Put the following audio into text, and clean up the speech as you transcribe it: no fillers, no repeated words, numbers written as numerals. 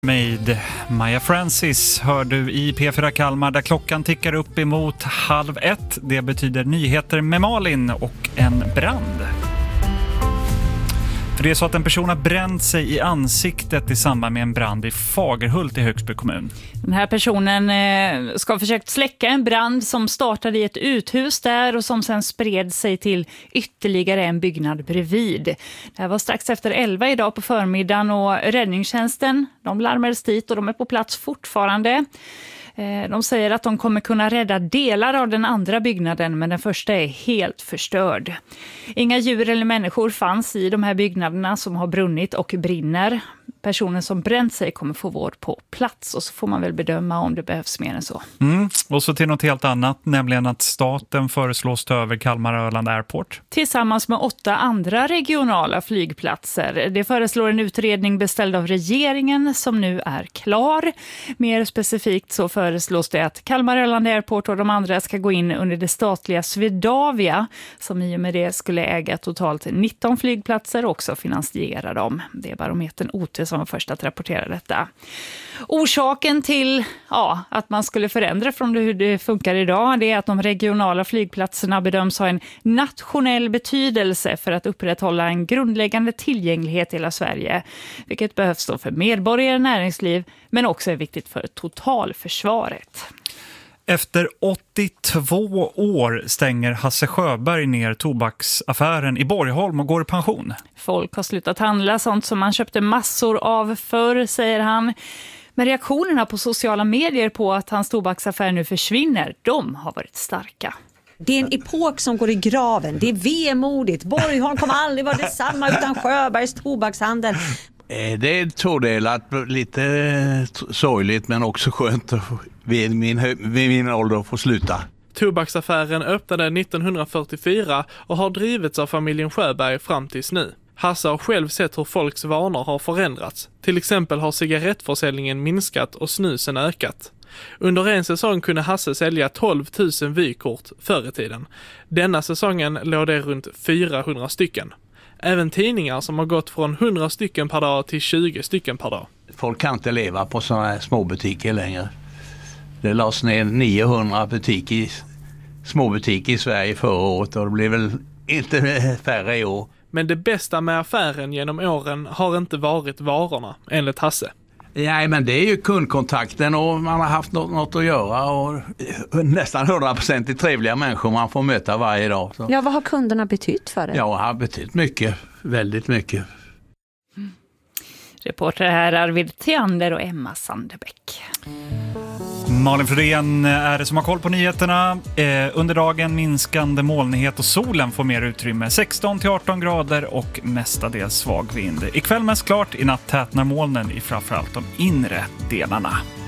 Med Maja Francis hör du i P4 Kalmar där klockan tickar upp emot 12:30. Det betyder nyheter med Malin och en brand. För det är så att en person har bränt sig i ansiktet i samband med en brand i Fagerhult i Högsby kommun. Den här personen ska ha försökt släcka en brand som startade i ett uthus där och som sen spred sig till ytterligare en byggnad bredvid. Det här var strax efter 11 idag på förmiddagen och räddningstjänsten, de larmades dit och de är på plats fortfarande. De säger att de kommer kunna rädda delar av den andra byggnaden, men den första är helt förstörd. Inga djur eller människor fanns i de här byggnaderna som har brunnit och brinner. Personen som bränt sig kommer få vård på plats och så får man väl bedöma om det behövs mer än så. Och så till något helt annat, nämligen att staten föreslås ta över Kalmar-Öland Airport. Tillsammans med 8 andra regionala flygplatser. Det föreslår en utredning beställd av regeringen som nu är klar. Mer specifikt så föreslås det att Kalmar-Öland Airport och de andra ska gå in under det statliga Swedavia som i och med det skulle äga totalt 19 flygplatser och också finansiera dem. Det är barometern OT som var först att rapportera detta. Orsaken till att man skulle förändra från hur det funkar idag, det är att de regionala flygplatserna bedöms ha en nationell betydelse för att upprätthålla en grundläggande tillgänglighet i hela Sverige, vilket behövs då för medborgare och näringsliv men också är viktigt för totalförsvaret. Efter 82 år stänger Hasse Sjöberg ner tobaksaffären i Borgholm och går i pension. Folk har slutat handla sånt som man köpte massor av förr, säger han. Men reaktionerna på sociala medier på att hans tobaksaffär nu försvinner, de har varit starka. Det är en epok som går i graven. Det är vemodigt. Borgholm kommer aldrig vara detsamma utan Sjöbergs tobakshandel. Det är tvådelat, lite sorgligt men också skönt vid min ålder att få sluta. Tobaksaffären öppnade 1944 och har drivits av familjen Sjöberg fram tills nu. Hasse har själv sett hur folks vanor har förändrats. Till exempel har cigarettförsäljningen minskat och snusen ökat. Under en säsong kunde Hasse sälja 12 000 vykort förr i tiden. Denna säsongen låg det runt 400 stycken. Även tidningar som har gått från 100 stycken per dag till 20 stycken per dag. Folk kan inte leva på sådana här småbutiker längre. Det lades ner 900 småbutiker i Sverige förra året och det blir väl inte färre i år. Men det bästa med affären genom åren har inte varit varorna, enligt Hasse. Nej, men det är ju kundkontakten och man har haft något att göra och nästan 100% trevliga människor man får möta varje dag. Så. Ja, vad har kunderna betytt för det? Ja, har betytt mycket, väldigt mycket. Reporter här Arvid Theander och Emma Sandebäck. Malin Fredén är det som har koll på nyheterna. Under dagen minskande molnighet och solen får mer utrymme. 16-18 grader och mestadels svag vind. Ikväll mest klart, i natt tätnar molnen i framförallt de inre delarna.